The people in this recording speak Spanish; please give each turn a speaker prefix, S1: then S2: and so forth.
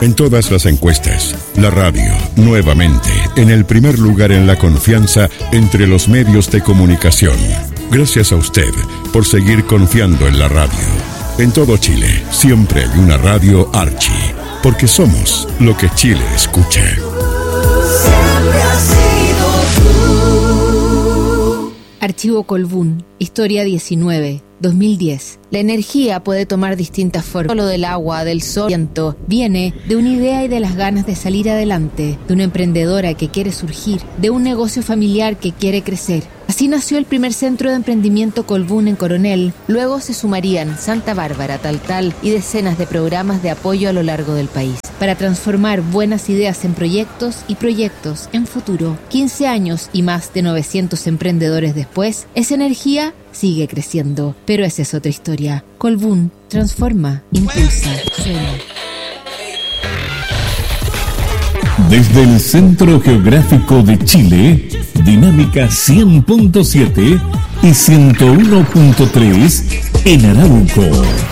S1: En todas las encuestas, la radio, nuevamente, en el primer lugar en la confianza entre los medios de comunicación. Gracias a usted por seguir confiando en la radio. En todo Chile, siempre hay una radio Archie, porque somos lo que Chile escucha.
S2: Siempre has sido tú.
S3: Archivo Colbún, Historia 19, 2010. La energía puede tomar distintas formas. Lo del agua, del sol, del viento, viene de una idea y de las ganas de salir adelante, de una emprendedora que quiere surgir, de un negocio familiar que quiere crecer. Así nació el primer centro de emprendimiento Colbún en Coronel. Luego se sumarían Santa Bárbara, Taltal y decenas de programas de apoyo a lo largo del país para transformar buenas ideas en proyectos y proyectos en futuro. 15 años y más de 900 emprendedores después, esa energía sigue creciendo. Pero esa es otra historia. Colbún transforma, impulsa, sueña.
S4: Desde el Centro Geográfico de Chile, Dinámica 100.7 y 101.3 en Arauco.